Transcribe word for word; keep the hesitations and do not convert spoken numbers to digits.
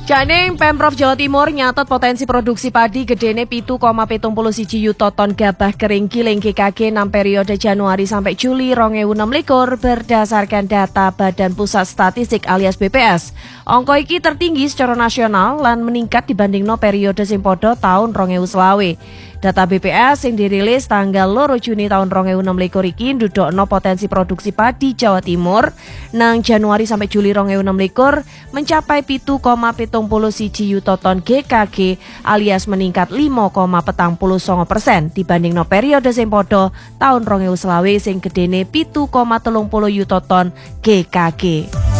Janing Pemprov Jawa Timur nyatet potensi produksi padi gedene pitu koma pitung puluh siji yuta ton gabah kering giling G K G enam periode Januari sampai Juli dua ribu enam belas berdasarkan data Badan Pusat Statistik alias B P S. Angka iki tertinggi secara nasional lan meningkat dibanding no periode sing padha tahun dua ribu selawe. Data B P S yang dirilis tanggal loro Juni tahun dua ribu enam belas iki ndudukno potensi produksi padi Jawa Timur nang Januari sampai Juli dua ribu enam belas mencapai pitu koma pitung puluh siji yuta ton G K G alias meningkat lima koma petang puluh songo persen dibanding no periode sing padha tahun dua ribu selawe sing gedene pitu koma telung puluh yuta ton G K G.